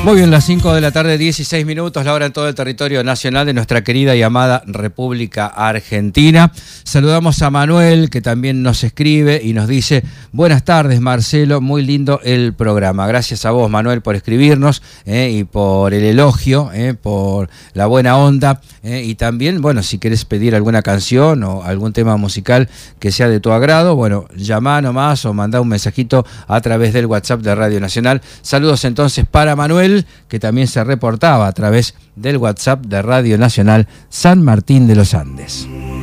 Muy bien, las 5 de la tarde, 16 minutos, la hora en todo el territorio nacional de nuestra querida y amada República Argentina. Saludamos a Manuel, que también nos escribe y nos dice: buenas tardes, Marcelo, muy lindo el programa. Gracias a vos, Manuel, por escribirnos y por el elogio, por la buena onda. Y también, bueno, si querés pedir alguna canción o algún tema musical que sea de tu agrado, bueno, llamá nomás o mandá un mensajito a través del WhatsApp de Radio Nacional. Saludos entonces para Manuel, que también se reportaba a través del WhatsApp de Radio Nacional San Martín de los Andes.